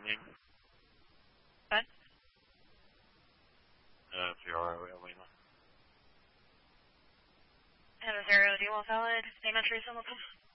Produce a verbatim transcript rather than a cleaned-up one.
name? What? Uh, Fiora, Elena. I have a zero D-wall valid. Name entry, some of them.